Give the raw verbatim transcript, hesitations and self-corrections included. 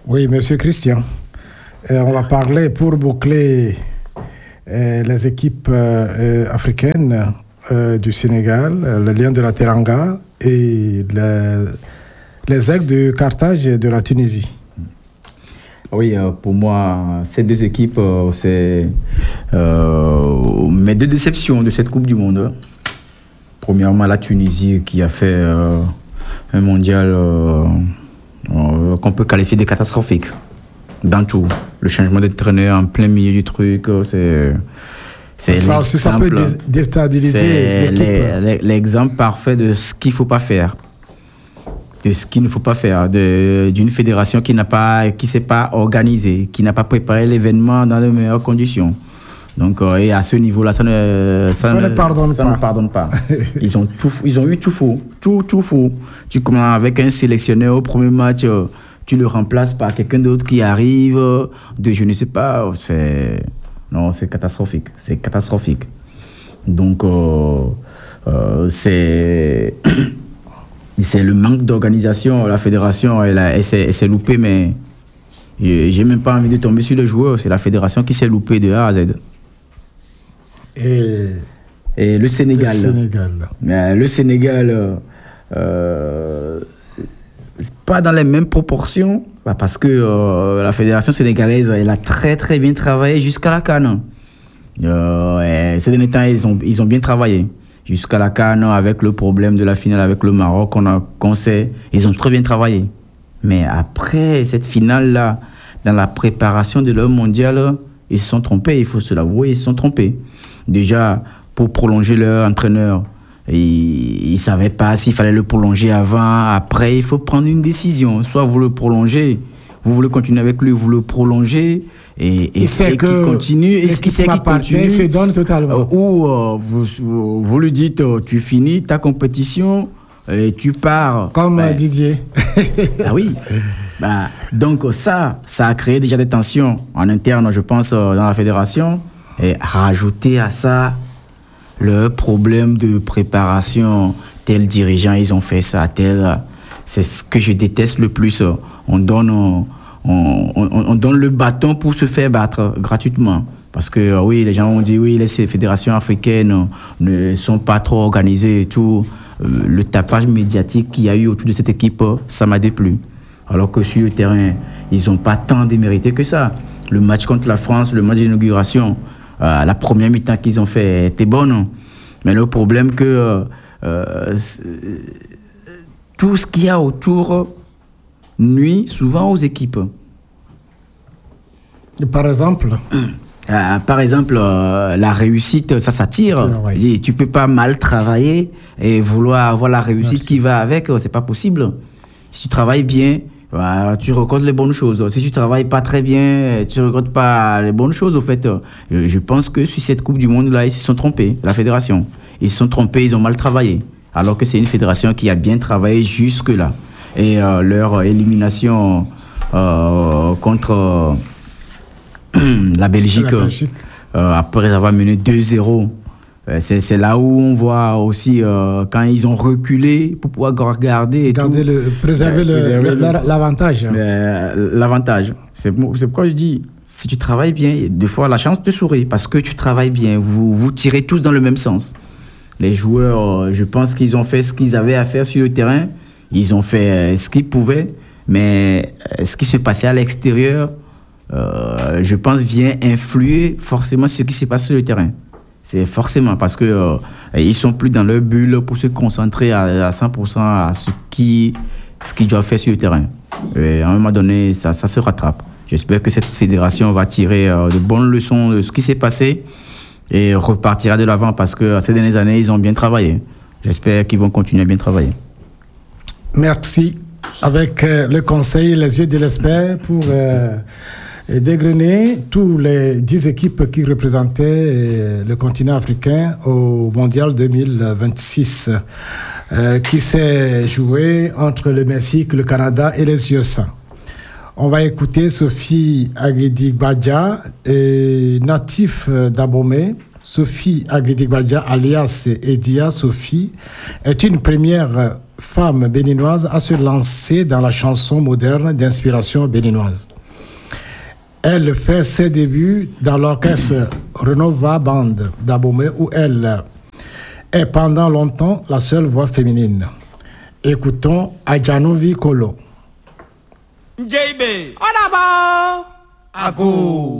Oui, Monsieur Christian, euh, on va parler pour boucler euh, les équipes euh, africaines euh, du Sénégal, le Lion de la Teranga et le, les Aigles de Carthage et de la Tunisie. Oui, euh, pour moi, ces deux équipes, euh, c'est euh, mes deux déceptions de cette Coupe du Monde. Premièrement, la Tunisie qui a fait euh, un mondial euh, euh, qu'on peut qualifier de catastrophique dans tout. Le changement d'entraîneur en plein milieu du truc, c'est... c'est ça aussi, ça peut dé- déstabiliser l'équipe. L'exemple parfait de ce qu'il ne faut pas faire. De ce qu'il ne faut pas faire, de, d'une fédération qui n'a pas, qui s'est pas organisée, qui n'a pas préparé l'événement dans les meilleures conditions. Donc, euh, et à ce niveau-là, ça ne, ça ça ne, ne pardonne ça pas. ne pardonne pas. Ils ont tout, ils ont eu tout faux, tout, tout faux. Tu commences avec un sélectionneur au premier match, euh, tu le remplaces par quelqu'un d'autre qui arrive euh, de, je ne sais pas, c'est, non, c'est catastrophique, c'est catastrophique. Donc, euh, euh, c'est c'est le manque d'organisation. La fédération, elle, a, elle, s'est, elle s'est loupée, mais j'ai même pas envie de tomber sur les joueurs. C'est la fédération qui s'est loupée de A à Z. Et, Et le Sénégal. Le Sénégal. Euh, le Sénégal, euh, c'est pas dans les mêmes proportions, parce que euh, la fédération sénégalaise, elle a très très bien travaillé jusqu'à la CAN. Euh, ces derniers temps, ils ont, ils ont bien travaillé. Jusqu'à la CAN, avec le problème de la finale avec le Maroc, on a, qu'on sait, ils ont très bien travaillé. Mais après cette finale-là, dans la préparation de leur mondial, ils se sont trompés, il faut se l'avouer, ils se sont trompés. Déjà, pour prolonger leur entraîneur, ils ne savaient pas s'il fallait le prolonger avant, après, il faut prendre une décision. Soit vous le prolongez, vous voulez continuer avec lui, vous le prolongez, et, et, et qui continue, et ce qui sait qui continue, il se donne totalement. Ou euh, vous, vous, vous lui dites, euh, tu finis ta compétition, et tu pars. Comme ben, Didier. Ah oui. Bah, donc ça, ça a créé déjà des tensions en interne, je pense, dans la fédération. Et rajouter à ça le problème de préparation. Tel dirigeant, ils ont fait ça, tel... C'est ce que je déteste le plus. On donne, on, on, on donne le bâton pour se faire battre gratuitement. Parce que oui, les gens ont dit, oui, les fédérations africaines ne sont pas trop organisées et tout. Le tapage médiatique qu'il y a eu autour de cette équipe, ça m'a déplu. Alors que sur le terrain, ils n'ont pas tant démérité que ça. Le match contre la France, le match d'inauguration, euh, la première mi-temps qu'ils ont fait était bonne. Mais le problème que euh, euh, tout ce qu'il y a autour nuit souvent aux équipes. Par exemple euh, Par exemple, euh, la réussite, ça s'attire. Ouais. Tu ne peux pas mal travailler et vouloir avoir la réussite Merci. Qui va avec, c'est pas possible. Si tu travailles bien, bah, tu récoltes les bonnes choses. Si tu ne travailles pas très bien, tu ne récoltes pas les bonnes choses, au fait. Je pense que sur cette Coupe du Monde-là, ils se sont trompés, la fédération. Ils se sont trompés, ils ont mal travaillé. Alors que c'est une fédération qui a bien travaillé jusque-là. Et euh, leur élimination euh, contre euh, la Belgique, la Belgique. Euh, après avoir mené deux zéro, C'est, c'est là où on voit aussi euh, quand ils ont reculé pour pouvoir regarder et Garder tout. Le, préserver, euh, le, préserver le, le, l'avantage. Euh, l'avantage. C'est, c'est pourquoi je dis, si tu travailles bien, des fois la chance te sourit parce que tu travailles bien. Vous, vous tirez tous dans le même sens. Les joueurs, euh, je pense qu'ils ont fait ce qu'ils avaient à faire sur le terrain. Ils ont fait euh, ce qu'ils pouvaient. Mais euh, ce qui se passait à l'extérieur, euh, je pense, vient influer forcément sur ce qui se passe sur le terrain. C'est forcément parce que euh, ils sont plus dans leur bulle pour se concentrer à, à cent pour cent à ce qui ce qu'ils doivent faire sur le terrain. Et à un moment donné, ça, ça se rattrape. J'espère que cette fédération va tirer euh, de bonnes leçons de ce qui s'est passé et repartira de l'avant parce que ces dernières années, ils ont bien travaillé. J'espère qu'ils vont continuer à bien travailler. Merci. Avec euh, le conseil, les yeux de l'expert pour euh, dégrainer tous les dix équipes qui représentaient le continent africain au Mondial deux mille vingt-six, euh, qui s'est joué entre le Mexique, le Canada et les U S A. On va écouter Sophie Aguedi-Badja, natif d'Abomey. Sophie Aguedi-Badja, alias Edia Sophie, est une première femme béninoise à se lancer dans la chanson moderne d'inspiration béninoise. Elle fait ses débuts dans l'orchestre Renova Band d'Abomey où elle est pendant longtemps la seule voix féminine. Écoutons Adjanovi Kolo. J B. Hola, Ago.